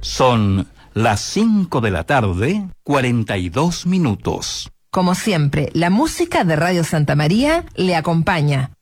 Son las 5 de la tarde, 42 minutos. Como siempre, la música de Radio Santa María le acompaña.